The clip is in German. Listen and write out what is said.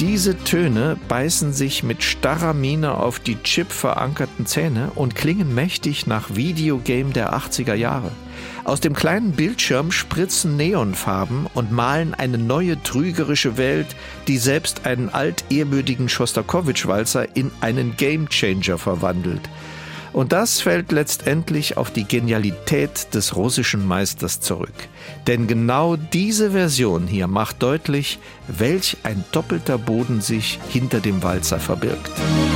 Diese Töne beißen sich mit starrer Miene auf die Chip verankerten Zähne und klingen mächtig nach Videogame der 80er Jahre. Aus dem kleinen Bildschirm spritzen Neonfarben und malen eine neue trügerische Welt, die selbst einen altehrwürdigen Schostakowitsch-Walzer in einen Gamechanger verwandelt. Und das fällt letztendlich auf die Genialität des russischen Meisters zurück. Denn genau diese Version hier macht deutlich, welch ein doppelter Boden sich hinter dem Walzer verbirgt.